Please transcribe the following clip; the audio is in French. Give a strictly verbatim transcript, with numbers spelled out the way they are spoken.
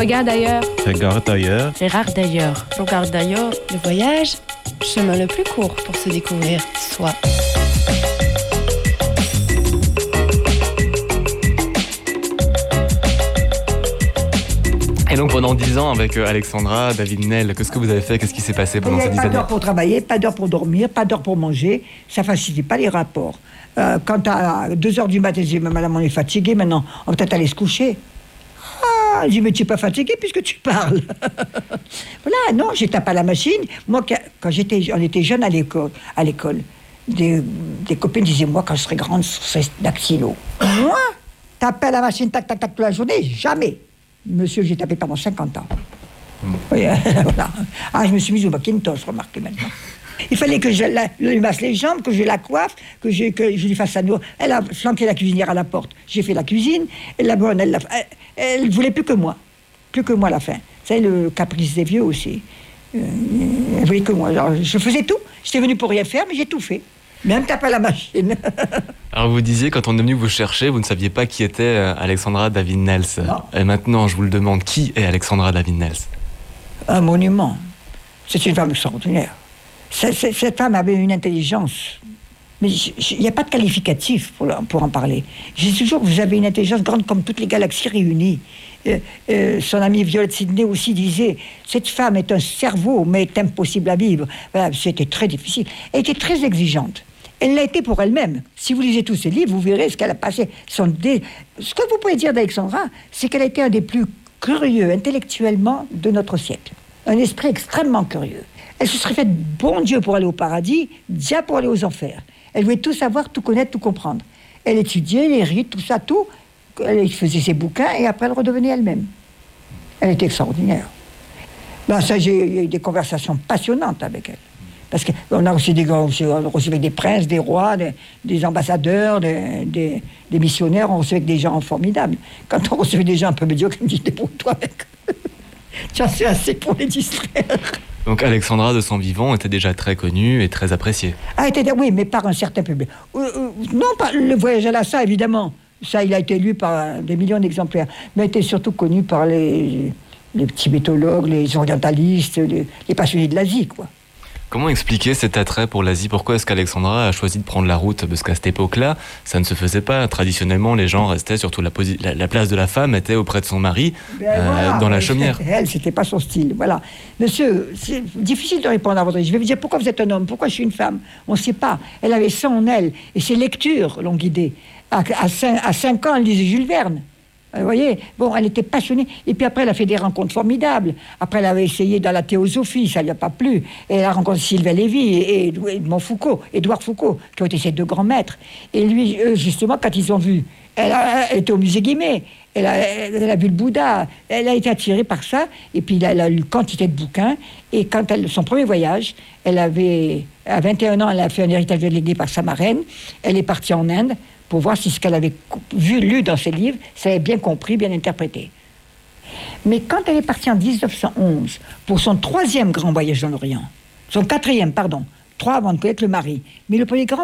Regarde ailleurs. Regarde ailleurs. Gérard d'ailleurs. Regarde d'ailleurs. Le voyage, chemin le plus court pour se découvrir soi. Et donc pendant dix ans avec Alexandra, David Nel, qu'est-ce que vous avez fait? Qu'est-ce qui s'est passé pendant ces dix années? Pas d'heure années? pour travailler, pas d'heure pour dormir, pas d'heure pour manger. Ça facilitait pas les rapports. Euh, quand à deux heures du matin, je dis, madame, on est fatigué maintenant, on va peut-être aller se coucher. Ah, je dis, mais tu n'es pas fatigué puisque tu parles. Voilà, non, j'ai tapé à la machine. Moi, quand j'étais, on était jeunes à l'école, à l'école des, des copines disaient, moi, quand je serai grande, je serai dactylo. Moi, taper à la machine, tac, tac, tac, toute la journée, jamais. Monsieur, j'ai tapé pendant cinquante ans. Mmh. Oui, euh, voilà. Ah, je me suis mise au Macintosh, remarquez maintenant. Il fallait que je la, lui masse les jambes, que je la coiffe, que je, que je lui fasse sa nourriture. Elle a flanqué la cuisinière à la porte. J'ai fait la cuisine. Et la bonne, elle, elle, elle voulait plus que moi. Plus que moi à la fin. C'est le caprice des vieux aussi. Euh, elle voulait que moi. Alors, je faisais tout. J'étais venue pour rien faire, mais j'ai tout fait. Même taper à la machine. Alors vous disiez, quand on est venu vous chercher, vous ne saviez pas qui était Alexandra David Nels. Non. Et maintenant, je vous le demande, qui est Alexandra David Nels? Un monument. C'est une femme extraordinaire. C'est, c'est, cette femme avait une intelligence. Mais il n'y a pas de qualificatif pour, pour en parler. Je dis toujours, vous avez une intelligence grande comme toutes les galaxies réunies. Euh, euh, son amie Violette Sidney aussi disait, cette femme est un cerveau, mais est impossible à vivre. Voilà, c'était très difficile. Elle était très exigeante. Elle l'a été pour elle-même. Si vous lisez tous ses livres, vous verrez ce qu'elle a passé. Son dé... Ce que vous pouvez dire d'Alexandra, c'est qu'elle a été un des plus curieux intellectuellement de notre siècle. Un esprit extrêmement curieux. Elle se serait faite bon Dieu pour aller au paradis, diable pour aller aux enfers. Elle voulait tout savoir, tout connaître, tout comprendre. Elle étudiait les rites, tout ça, tout. Elle faisait ses bouquins et après elle redevenait elle-même. Elle était extraordinaire. Ben, ça, j'ai eu des conversations passionnantes avec elle. Parce qu'on a aussi des, on recevait des princes, des rois, des, des ambassadeurs, des, des, des missionnaires, on recevait des gens formidables. Quand on recevait des gens un peu médiocres, ils me disaient, débrouille-toi avec eux. Tu as fait assez pour les distraire. Donc Alexandra, de son vivant, était déjà très connue et très appréciée. Ah, était, oui, mais par un certain public. Euh, euh, non, pas le voyage à Lhasa, évidemment. Ça, il a été lu par des millions d'exemplaires. Mais il était surtout connu par les, les tibétologues, les orientalistes, les, les passionnés de l'Asie, quoi. Comment expliquer cet attrait pour l'Asie? Pourquoi est-ce qu'Alexandra a choisi de prendre la route? Parce qu'à cette époque-là, ça ne se faisait pas. Traditionnellement, les gens restaient, surtout la, posi- la, la place de la femme était auprès de son mari, ben euh, voilà, dans la chaumière. Elle, c'était pas son style, voilà. Monsieur, c'est difficile de répondre à votre question. Je vais vous dire, pourquoi vous êtes un homme? Pourquoi je suis une femme? On ne sait pas. Elle avait ça en elle. Et ses lectures l'ont guidée. À, à, cinq, à cinq ans, elle lisait Jules Verne. Vous voyez, bon, elle était passionnée. Et puis après, elle a fait des rencontres formidables. Après, elle avait essayé dans la théosophie, ça ne lui a pas plu. Et elle a rencontré Sylvain Lévy et, et Edmond Foucault, Édouard Foucault, qui ont été ses deux grands maîtres. Et lui, eux, justement, quand ils ont vu, elle, a, elle était au musée Guimet, elle a, elle a vu le Bouddha, elle a été attirée par ça. Et puis, elle a lu quantité de bouquins. Et quand elle, son premier voyage, elle avait, à vingt et un ans, elle a fait un héritage de légué par sa marraine. Elle est partie en Inde pour voir si ce qu'elle avait vu, lu dans ses livres, ça avait bien compris, bien interprété. Mais quand elle est partie en dix-neuf cent onze pour son troisième grand voyage dans l'Orient, son quatrième, pardon, trois avant de connaître le mari, mais le premier grand